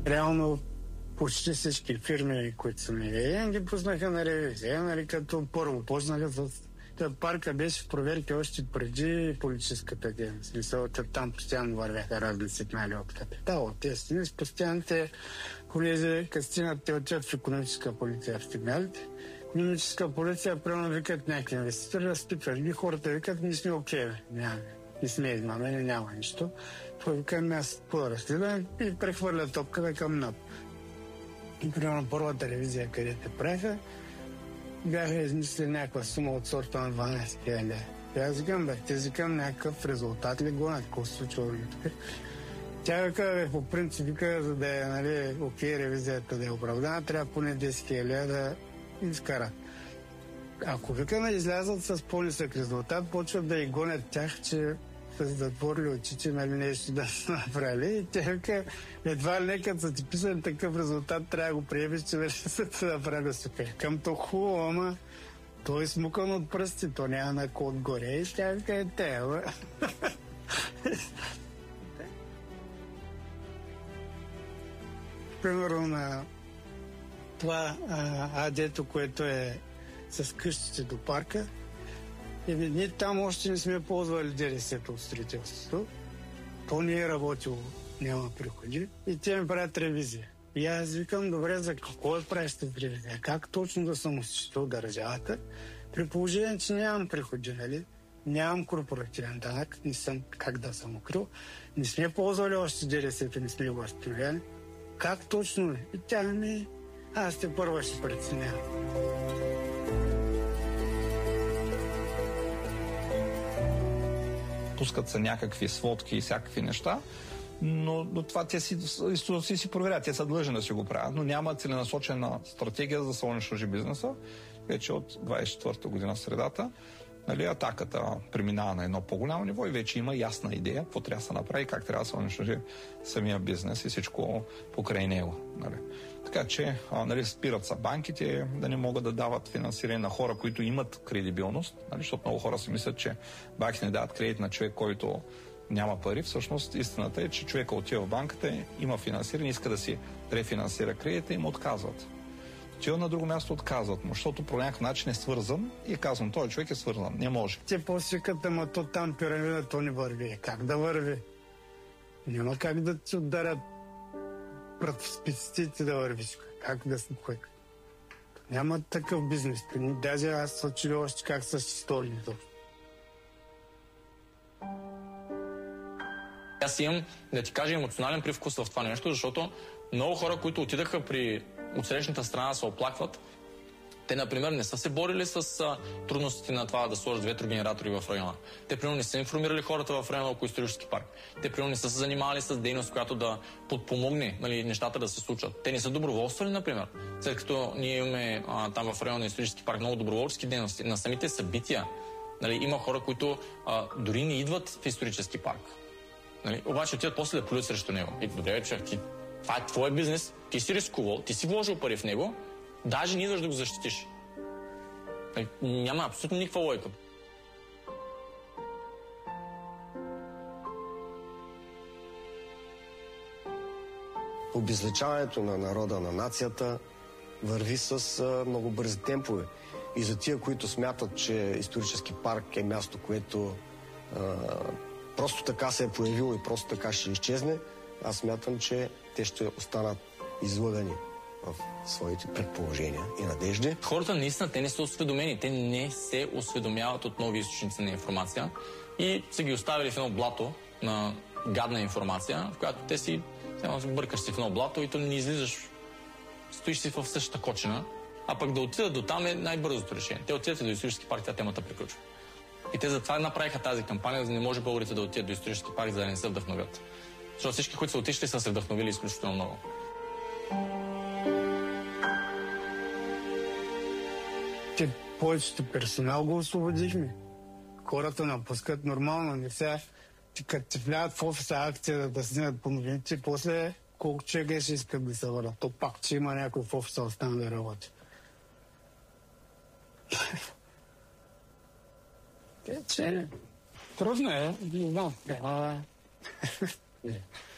Реално почти всички фирми, които са ми ги пуснаха на ревизия, като първо почнаха с... Парка беше в проверки още преди политическата дейност. Смисълта там постоянно вървяха разни сигнали от капитал. Те с постоянните колези, като стигнат, те отиват в икономическа полиция в сигналите. Икономическа полиция, примерно, викат някакви инвеститори, разпитват ги, хората викат, ние сме окей, не сме измамени, няма нищо. Това викам, аз по-разследвам и прехвърля топката към НАП. И примерно първата ревизия, където правиха, бяха измислили някаква сума от сорта на 12 000. И аз викам, викам някакъв резултат ли го, какво се случва ли тук. Тя вика, по принцип, вика, за да е окей ревизията да е оправдана, трябва поне 10 000 да изкарат. Ако викаме излязат с по-нисък резултат, почват да и гонят тях, че са затворили очите, нещо да са направили. И тя вика, едва ли като са ти писали такъв резултат, трябва да го приемеш, че вече са те направили супер. Към то хубаво, ама той е смукан от пръсти, то няма на код горе. И тя вика, Примерно на това адето, което е с къщите до парка, ние там още не сме ползвали ДДС-то от строителството. То не е работило, няма приходи. И те ми правят ревизия. И аз викам, добре, за какво да правиш тази ревизия? Как точно да съм осъществил държавата? При положение, че нямам приходи, нали? Нямам корпоративен данък, не съм как да съм укрил. Не сме ползвали още ДДС-то, не сме го възстановили. Как точно? И тя ми... Аз те първа ще преценявам. Пускат се някакви сводки и всякакви неща, но това те си проверят, те са длъжни да си го правят, но няма целенасочена стратегия за унищожи бизнеса. Вече от 24-та година в средата, нали, атаката преминава на едно по-голямо ниво и вече има ясна идея какво трябва да се направи, как трябва да се унищожи самия бизнес и всичко покрай него. Нали. Така че нали, спират са банките да не могат да дават финансиране на хора, които имат кредибилност, нали, защото много хора си мислят, че банките не дават кредит на човек, който няма пари. Всъщност истината е, че човека отива в банката, има финансиране, иска да си рефинансира кредита и му отказват. Отива на друго място, отказват му, защото по някакъв начин е свързан и казвам, този човек е свързан, не може. Те по-свикат, ама то там пирамида, то не върви. Как да върви? Няма как да ти ударят пред специте да вървиш. Как да се кой? Няма такъв бизнес. Даже аз се учили още как са истории. Аз имам, да ти кажа, емоционален привкус в това нещо, защото много хора, които отидаха при отсрещната страна да се оплакват, те, например, не са се борили с трудностите на това да сложат ветрогенератори в района. Те, примерно, не са информирали хората в района около исторически парк. Те, примерно, не са се занимавали с дейност, която да подпомогне, нали, нещата да се случат. Те не са доброволствали, например. След като ние имаме там в района на исторически парк много доброволчески дейности, на самите събития, нали, има хора, които дори не идват в исторически парк. Нали, обаче отиват после да плюят срещу него. И добре, човек, това е твой бизнес, ти си рискувал, ти си вложил пари в него, даже не идваш да го защитиш. Няма абсолютно никаква логика. Обезличаването на народа, на нацията върви с много бързи темпове. И за тия, които смятат, че исторически парк е място, което просто така се е появило и просто така ще изчезне, аз смятам, че те ще останат излъгани в своите предположения и надежди. Хората наистина, те не са осведомени. Те не се осведомяват от нови източници на информация и са ги оставили в едно блато на гадна информация, в която те си бъркаш си в едно блато и то не излизаш, стоиш си в същата кочина, а пък да отидат до там е най-бързото решение. Те отидат до исторически парк, тя темата приключва. И те затова направиха тази кампания, за да не може българите да отидат до исторически парк, за да не се вдъхновят. Защото всички, които са отишли, са се вдъхновили изключително много. Те повечето персонал го освободихме. Хората напускат нормално, не сега. Като ти влядат в офиса акция да снимат по новините, после колко човека ще искат да се върнат. То пак, че има някой в офиса остана да работи. Че трудно е, не знам.